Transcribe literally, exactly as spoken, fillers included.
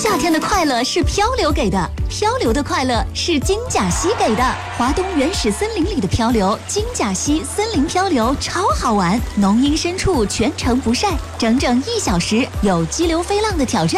夏天的快乐是漂流给的，漂流的快乐是金甲溪给的。华东原始森林里的漂流，金甲溪森林漂流超好玩，浓荫深处全程不晒，整整一小时，有激流飞浪的挑战。